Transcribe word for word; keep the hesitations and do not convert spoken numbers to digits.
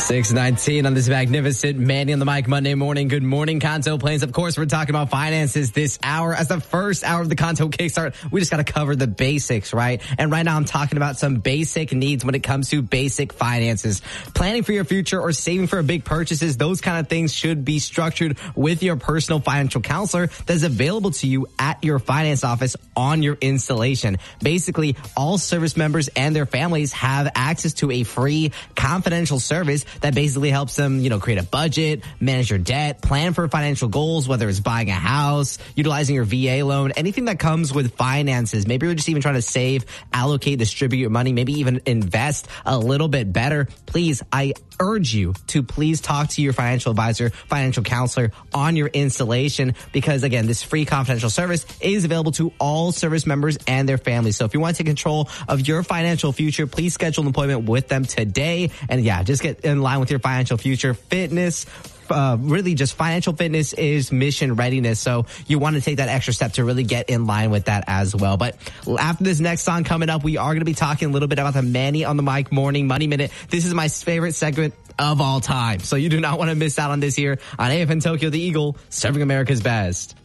six nineteen on this magnificent Manny on the Mic Monday morning. Good morning, Kanto Plains. Of course, we're talking about finances this hour. As the first hour of the Kanto Kickstart, we just got to cover the basics, right? And right now I'm talking about some basic needs when it comes to basic finances. Planning for your future or saving for big purchases, those kind of things should be structured with your personal financial counselor that's available to you at your finance office on your installation. Basically, all service members and their families have access to a free confidential service that basically helps them, you know, create a budget, manage your debt, plan for financial goals, whether it's buying a house, utilizing your V A loan, anything that comes with finances. Maybe you're just even trying to save, allocate, distribute your money, maybe even invest a little bit better. Please, I urge you to please talk to your financial advisor, financial counselor on your installation, because again, this free confidential service is available to all service members and their families. So if you want to take control of your financial future, please schedule an appointment with them today. And yeah, just get in line with your financial future. Fitness, Uh, really just financial fitness is mission readiness. So you want to take that extra step to really get in line with that as well. But after this next song coming up, we are going to be talking a little bit about the Manny on the Mic Morning Money Minute. This is my favorite segment of all time. So you do not want to miss out on this here on A F M Tokyo, the Eagle, serving America's best.